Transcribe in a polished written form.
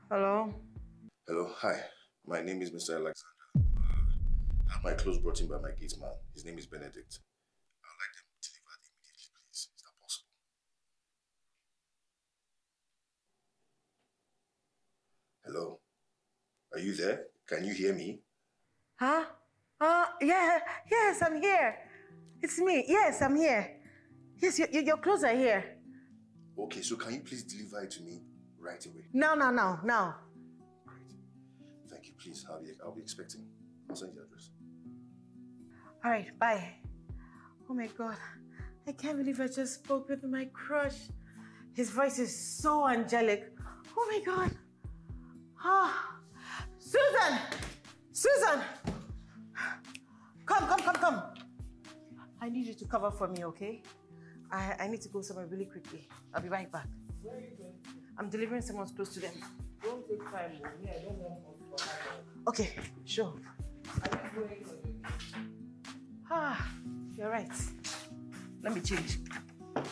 Hello? Hello, hi. My name is Mr. Alexander. I have my clothes brought in by my gate man. His name is Benedict. I'd like them delivered immediately, please. Is that possible? Hello? Are you there? Can you hear me? Huh? Yeah, yes, I'm here. It's me. Yes, I'm here. Yes, your clothes are here. Okay, so can you please deliver it to me right away? Now. Great. Thank you, please. I'll be expecting. I'll send you the address. All right, bye. Oh my God. I can't believe I just spoke with my crush. His voice is so angelic. Oh my God. Ah, Susan! Susan! Come. I need you to cover for me, okay? I need to go somewhere really quickly. I'll be right back. Where are you going to? I'm delivering someone's clothes to them. Don't take time with me. I don't want much for her. Okay, sure. Are you going or you? Ah, you're right. Let me change.